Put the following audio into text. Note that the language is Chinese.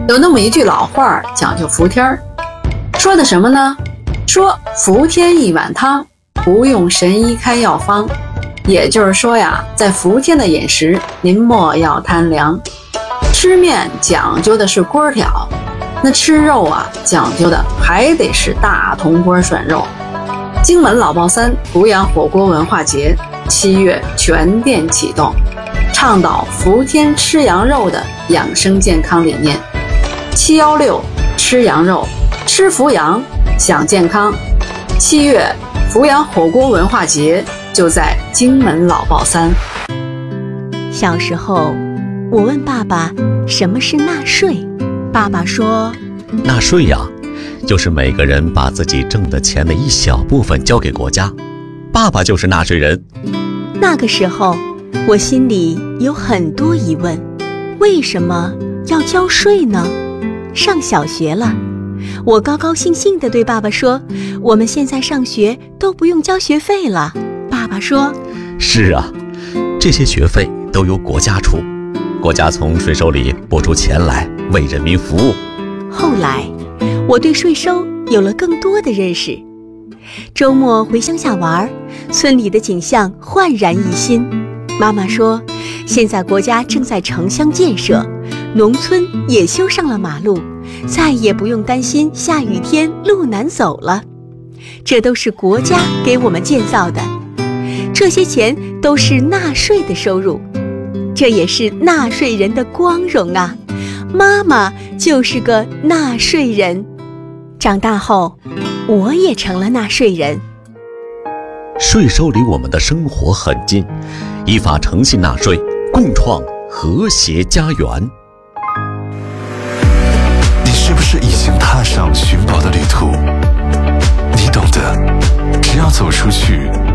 有那么一句老话讲究伏天儿，说的什么呢？说伏天一碗汤，不用神医开药方。也就是说呀，在伏天的饮食，您莫要贪凉。吃面讲究的是锅挑，那吃肉啊，讲究的还得是大铜锅涮肉。荆门老爆三阜阳火锅文化节7月全店启动，倡导伏天吃羊肉的养生健康理念。716吃羊肉，吃伏阳，享健康。7月阜阳火锅文化节就在荆门老爆三。 小时候，我问爸爸什么是纳税，爸爸说， 纳税呀，就是每个人把自己挣的钱的一小部分交给国家，爸爸就是纳税人。 那个时候，我心里有很多疑问，为什么要交税呢？上小学了，我高高兴兴地对爸爸说，我们现在上学都不用交学费了。爸爸说， 是啊，这些学费都由国家出，国家从税收里拨出钱来为人民服务。 后来我对税收有了更多的认识。周末回乡下玩，村里的景象焕然一新。妈妈说，现在国家正在城乡建设，农村也修上了马路，再也不用担心下雨天路难走了。这都是国家给我们建造的，这些钱都是纳税的收入，这也是纳税人的光荣啊！妈妈就是个纳税人。长大后，我也成了纳税人。 税收离我们的生活很近，依法诚信纳税，共创和谐家园。 你是不是已经踏上寻宝的旅途？你懂得，只要走出去，